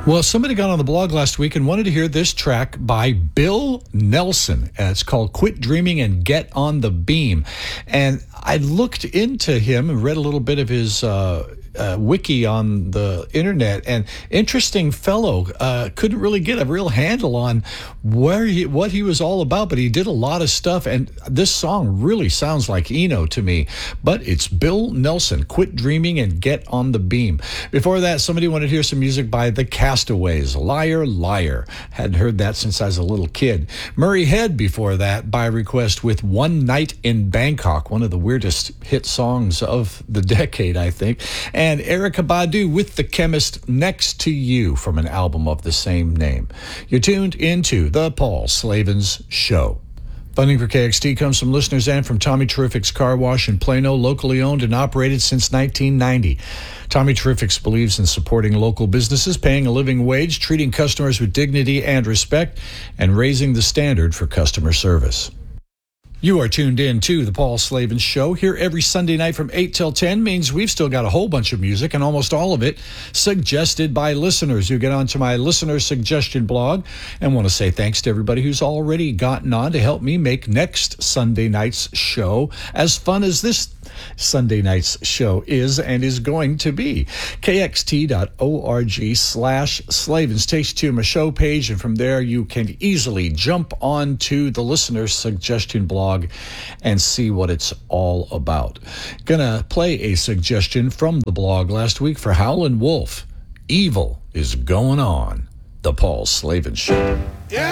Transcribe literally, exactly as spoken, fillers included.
Well, somebody got on the blog last week and wanted to hear this track by Bill Nelson. Uh, it's called Quit Dreaming and Get on the Beam. And I looked into him and read a little bit of his uh, uh, wiki on the internet. And interesting fellow, uh, couldn't really get a real handle on where he, what he was all about, but he did a lot of stuff. And this song really sounds like Eno to me. But it's Bill Nelson, Quit Dreaming and Get on the Beam. Before that, somebody wanted to hear some music by the Castaways, Liar, Liar. Hadn't heard that since I was a little kid. Murray Head before that, by request, with One Night in Bangkok, one of the weirdest hit songs of the decade, I think. And Erykah Badu with The Chemist, Next to You, from an album of the same name. You're tuned into The Paul Slavens Show. Funding for K X T comes from listeners and from Tommy Terrific's Car Wash in Plano, locally owned and operated since nineteen ninety. Tommy Terrific's believes in supporting local businesses, paying a living wage, treating customers with dignity and respect, and raising the standard for customer service. You are tuned in to the Paul Slavens Show. Here every Sunday night from eight till ten means we've still got a whole bunch of music, and almost all of it suggested by listeners. You get onto my listener suggestion blog, and want to say thanks to everybody who's already gotten on to help me make next Sunday night's show as fun as this Sunday night's show is and is going to be. K X T dot org slash Slavens takes you to my show page, and from there you can easily jump onto the listener suggestion blog and see what it's all about. Gonna play a suggestion from the blog last week for Howlin' Wolf. Evil is going on. The Paul Slavens Show. Yeah.